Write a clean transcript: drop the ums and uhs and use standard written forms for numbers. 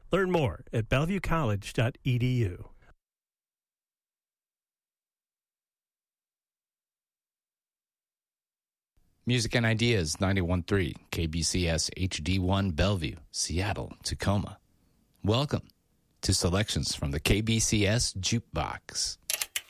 Learn more at bellevuecollege.edu. Music and Ideas 91.3 KBCS HD1 Bellevue, Seattle, Tacoma. Welcome to selections from the KBCS Jukebox.